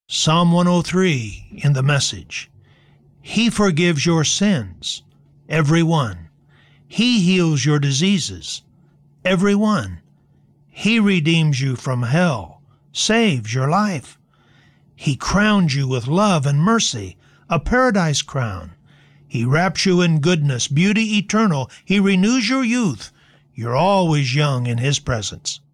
Psalm 103 in the Message. He forgives your sins, every one. He heals your diseases, every one. He redeems you from hell, saves your life. He crowns you with love and mercy, a paradise crown. He wraps you in goodness, beauty eternal. He renews your youth. You're always young in His presence.